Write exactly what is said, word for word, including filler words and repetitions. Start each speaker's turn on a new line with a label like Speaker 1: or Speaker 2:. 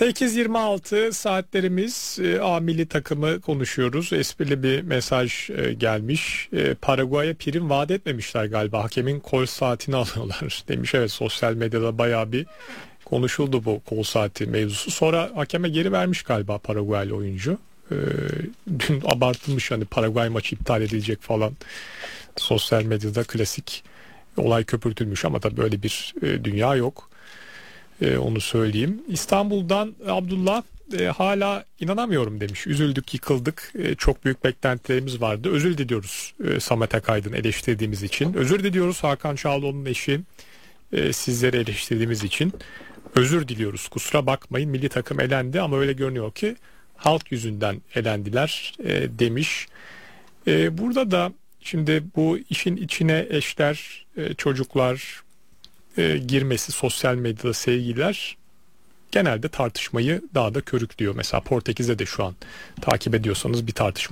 Speaker 1: sekiz yirmi altı saatlerimiz, e, A milli takımı konuşuyoruz. Esprili bir mesaj e, gelmiş. E, Paraguay'a prim vaat etmemişler galiba. Hakemin kol saatini alıyorlar demiş. Evet, sosyal medyada bayağı bir konuşuldu bu kol saati mevzusu. Sonra hakeme geri vermiş galiba Paraguaylı oyuncu. E, dün abartılmış, hani Paraguay maçı iptal edilecek falan. Sosyal medyada klasik olay köpürtülmüş ama da böyle bir e, dünya yok. Ee, onu söyleyeyim. İstanbul'dan Abdullah e, hala inanamıyorum demiş. Üzüldük, yıkıldık. E, çok büyük beklentilerimiz vardı. Özür diliyoruz e, Samet Akaydın eleştirdiğimiz için. Özür diliyoruz Hakan Çağlıoğlu'nun eşi. E, sizleri eleştirdiğimiz için. Özür diliyoruz. Kusura bakmayın. Milli takım elendi ama öyle görünüyor ki halk yüzünden elendiler e, demiş. E, burada da şimdi bu işin içine eşler, e, çocuklar e, girmesi, sosyal medyada sevgililer genelde tartışmayı daha da körüklüyor. Mesela Portekiz'de de şu an takip ediyorsanız bir tartışma